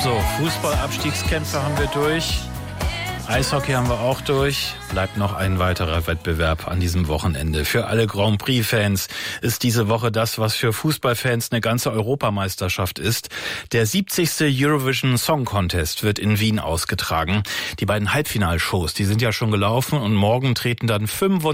So, Fußball-Abstiegskämpfe haben wir durch. Eishockey haben wir auch durch. Bleibt noch ein weiterer Wettbewerb an diesem Wochenende. Für alle Grand Prix-Fans ist diese Woche das, was für Fußballfans eine ganze Europameisterschaft ist. Der 70. Eurovision Song Contest wird in Wien ausgetragen. Die beiden Halbfinalshows, die sind ja schon gelaufen und morgen treten dann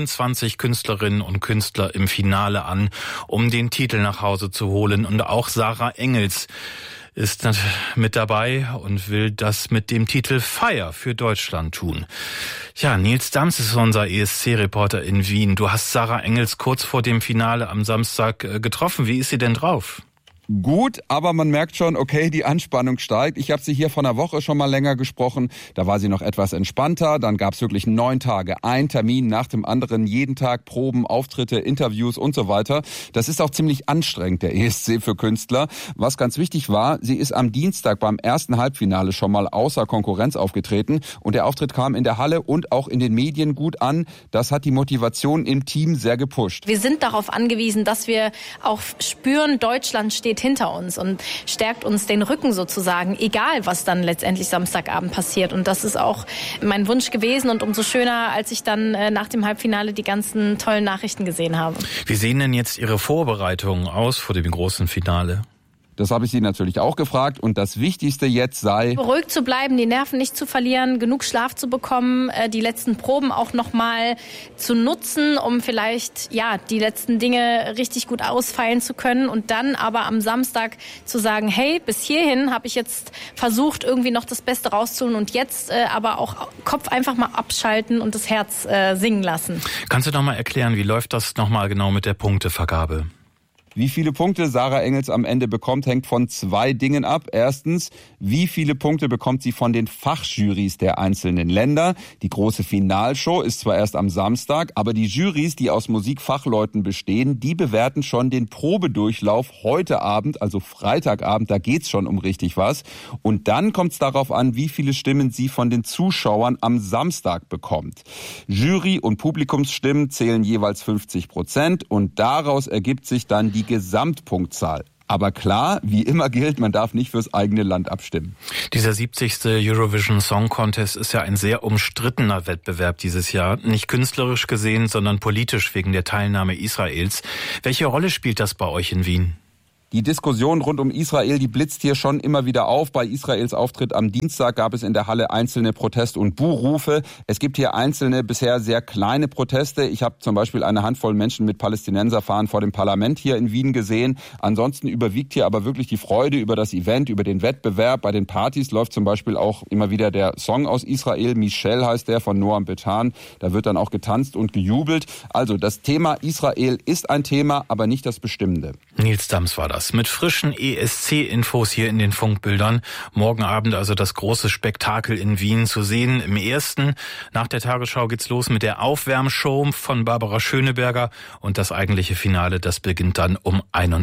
25 Künstlerinnen und Künstler im Finale an, um den Titel nach Hause zu holen. Und auch Sarah Engels ist mit dabei und will das mit dem Titel Fire für Deutschland tun. Ja, Nils Dams ist unser ESC-Reporter in Wien. Du hast Sarah Engels kurz vor dem Finale am Samstag getroffen. Wie ist sie denn drauf? Gut, aber man merkt schon, okay, die Anspannung steigt. Ich habe sie hier vor einer Woche schon mal länger gesprochen. Da war sie noch etwas entspannter. Dann gab es wirklich 9 Tage, ein Termin nach dem anderen, jeden Tag Proben, Auftritte, Interviews und so weiter. Das ist auch ziemlich anstrengend, der ESC für Künstler. Was ganz wichtig war, sie ist am Dienstag beim ersten Halbfinale schon mal außer Konkurrenz aufgetreten. Und der Auftritt kam in der Halle und auch in den Medien gut an. Das hat die Motivation im Team sehr gepusht. Wir sind darauf angewiesen, dass wir auch spüren, Deutschland steht hinter uns und stärkt uns den Rücken sozusagen, egal was dann letztendlich Samstagabend passiert. Und das ist auch mein Wunsch gewesen und umso schöner, als ich dann nach dem Halbfinale die ganzen tollen Nachrichten gesehen habe. Wie sehen denn jetzt Ihre Vorbereitungen aus vor dem großen Finale? Das habe ich sie natürlich auch gefragt und das Wichtigste jetzt sei, ruhig zu bleiben, die Nerven nicht zu verlieren, genug Schlaf zu bekommen, die letzten Proben auch nochmal zu nutzen, um vielleicht die letzten Dinge richtig gut ausfeilen zu können und dann aber am Samstag zu sagen, hey, bis hierhin habe ich jetzt versucht, irgendwie noch das Beste rauszuholen und jetzt aber auch Kopf einfach mal abschalten und das Herz singen lassen. Kannst du noch mal erklären, wie läuft das nochmal genau mit der Punktevergabe? Wie viele Punkte Sarah Engels am Ende bekommt, hängt von 2 Dingen ab. Erstens, wie viele Punkte bekommt sie von den Fachjurys der einzelnen Länder? Die große Finalshow ist zwar erst am Samstag, aber die Jurys, die aus Musikfachleuten bestehen, die bewerten schon den Probedurchlauf heute Abend, also Freitagabend, da geht's schon um richtig was. Und dann kommt es darauf an, wie viele Stimmen sie von den Zuschauern am Samstag bekommt. Jury- und Publikumsstimmen zählen jeweils 50% und daraus ergibt sich dann die Gesamtpunktzahl. Aber klar, wie immer gilt, man darf nicht fürs eigene Land abstimmen. Dieser 70. Eurovision Song Contest ist ja ein sehr umstrittener Wettbewerb dieses Jahr. Nicht künstlerisch gesehen, sondern politisch wegen der Teilnahme Israels. Welche Rolle spielt das bei euch in Wien? Die Diskussion rund um Israel, die blitzt hier schon immer wieder auf. Bei Israels Auftritt am Dienstag gab es in der Halle einzelne Protest- und Buhrufe. Es gibt hier einzelne, bisher sehr kleine Proteste. Ich habe zum Beispiel eine Handvoll Menschen mit Palästinenserfahnen vor dem Parlament hier in Wien gesehen. Ansonsten überwiegt hier aber wirklich die Freude über das Event, über den Wettbewerb. Bei den Partys läuft zum Beispiel auch immer wieder der Song aus Israel. Michel heißt der, von Noam Betan. Da wird dann auch getanzt und gejubelt. Also das Thema Israel ist ein Thema, aber nicht das Bestimmende. Nils Dams war das. Mit frischen ESC-Infos hier in den Funkbildern. Morgen Abend also das große Spektakel in Wien zu sehen. Im ersten, nach der Tagesschau geht's los mit der Aufwärmshow von Barbara Schöneberger und das eigentliche Finale, das beginnt dann um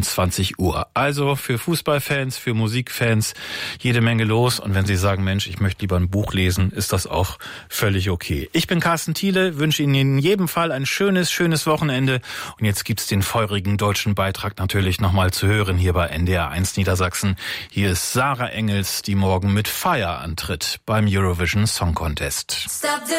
21 Uhr. Also für Fußballfans, für Musikfans jede Menge los und wenn Sie sagen, Mensch, ich möchte lieber ein Buch lesen, ist das auch völlig okay. Ich bin Carsten Thiele, wünsche Ihnen in jedem Fall ein schönes Wochenende und jetzt gibt's den feurigen deutschen Beitrag natürlich nochmal zu hören hier bei NDR1 Niedersachsen. Hier ist Sarah Engels, die morgen mit Fire antritt beim Eurovision Song Contest.